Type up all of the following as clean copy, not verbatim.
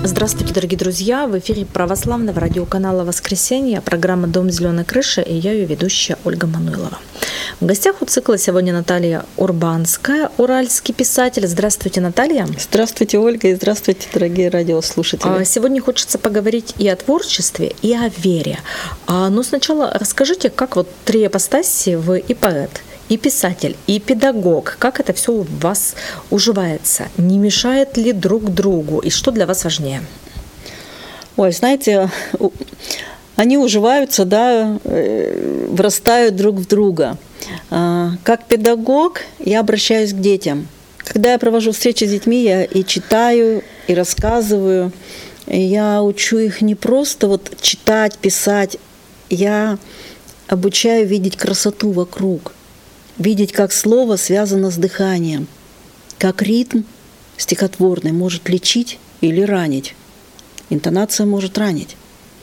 Здравствуйте, дорогие друзья! В эфире православного радиоканала «Воскресенье», программа «Дом зеленой крыши», и я ее ведущая Ольга Мануйлова. В гостях у цикла сегодня Наталья Урбанская, уральский писатель. Здравствуйте, Наталья! Здравствуйте, Ольга, и здравствуйте, дорогие радиослушатели! Сегодня хочется поговорить и о творчестве, и о вере. Но сначала расскажите, как вот три ипостаси вы и поэт, и писатель, и педагог. Как это все у вас уживается? Не мешает ли друг другу? И что для вас важнее? Ой, знаете, они уживаются, да, врастают друг в друга. Как педагог я обращаюсь к детям. Когда я провожу встречи с детьми, я и читаю, и рассказываю. И я учу их не просто вот читать, писать. Я обучаю видеть красоту вокруг. Видеть, как слово связано с дыханием, как ритм стихотворный может лечить или ранить. Интонация может ранить.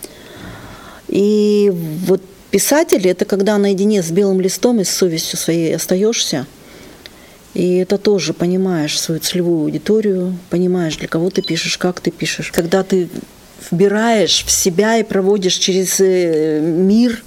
И вот писатель — это когда наедине с белым листом и с совестью своей остаешься. И это тоже понимаешь свою целевую аудиторию, понимаешь, для кого ты пишешь, как ты пишешь. Когда ты вбираешь в себя и проводишь через мир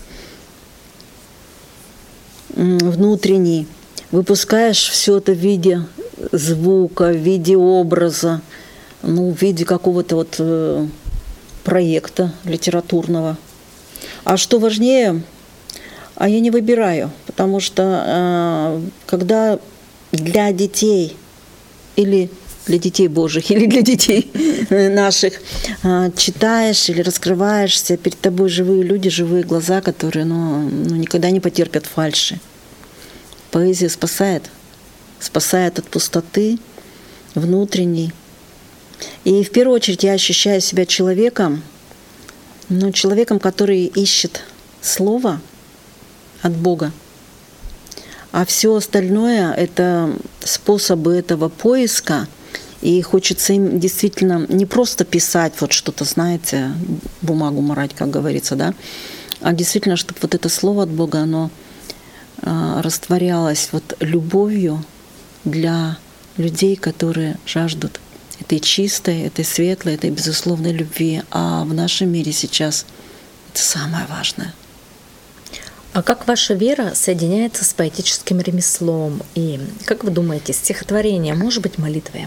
внутренний, выпускаешь все это в виде звука, в виде образа, в виде какого-то вот проекта литературного. А что важнее, я не выбираю, потому что когда для детей или для детей Божьих, или для детей наших читаешь или раскрываешься, перед тобой живые люди, живые глаза, которые никогда не потерпят фальши. Поэзия спасает от пустоты внутренней. И в первую очередь я ощущаю себя человеком, который ищет слово от Бога. А все остальное — это способы этого поиска. И хочется им действительно не просто писать вот что-то, знаете, бумагу марать, как говорится, да, а действительно, чтобы вот это слово от Бога, оно растворялось вот любовью для людей, которые жаждут этой чистой, этой светлой, этой безусловной любви. А в нашем мире сейчас это самое важное. А как ваша вера соединяется с поэтическим ремеслом? И как вы думаете, стихотворение может быть молитвой?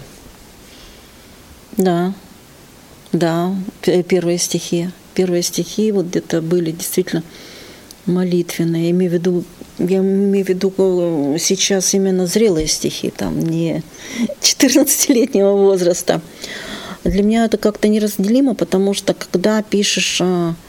Да, первые стихи вот где-то были действительно молитвенные. Я имею в виду сейчас именно зрелые стихи, там не 14-летнего возраста. Для меня это как-то неразделимо, потому что когда пишешь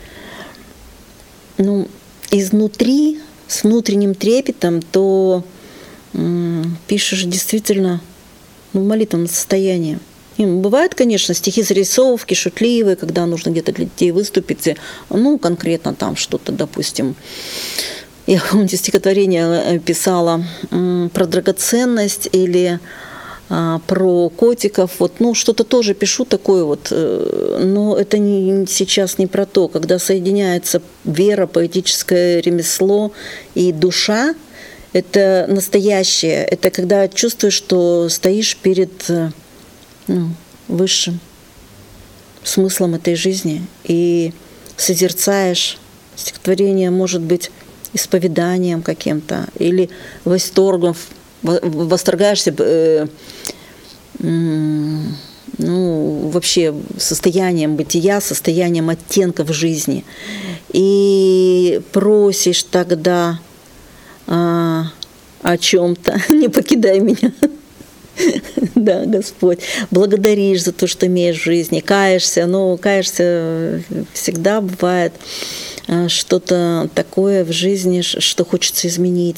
изнутри, с внутренним трепетом, то пишешь действительно в молитвенном состоянии. И бывают, конечно, стихи зарисовки, шутливые, когда нужно где-то для детей выступить, конкретно там что-то, допустим. Я помню, стихотворение писала про драгоценность или про котиков. Что-то тоже пишу такое вот, но это сейчас не про то, когда соединяется вера, поэтическое ремесло и душа. Это настоящее, это когда чувствуешь, что стоишь перед высшим смыслом этой жизни и созерцаешь. Стихотворение может быть исповеданием каким-то или восторгаешься вообще состоянием бытия, состоянием оттенков жизни. И просишь тогда о чем-то, не покидай меня. Да, Господь, благодаришь за то, что имеешь в жизни, каешься, каешься всегда бывает что-то такое в жизни, что хочется изменить.